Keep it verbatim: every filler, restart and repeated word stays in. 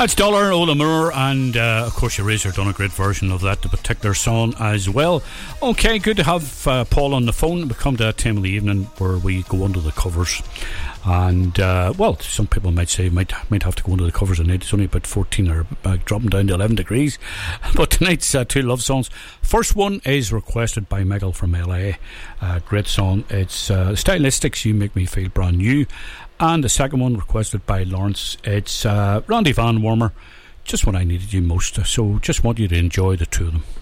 That's Dollar, Ola Moore, and uh, of course, Eraser done a great version of that particular song as well. Okay, good to have uh, Paul on the phone. We come to that time of the evening where we go under the covers. And uh, well, some people might say might might have to go under the covers tonight. It's only about fourteen or uh, dropping down to eleven degrees. But tonight's uh, two love songs. First one is requested by Megal from L A. Uh, great song. It's uh, Stylistics, You Make Me Feel Brand New. And the second one requested by Lawrence. It's uh, Randy Van Warmer, Just When I Needed You Most. So just want you to enjoy the two of them.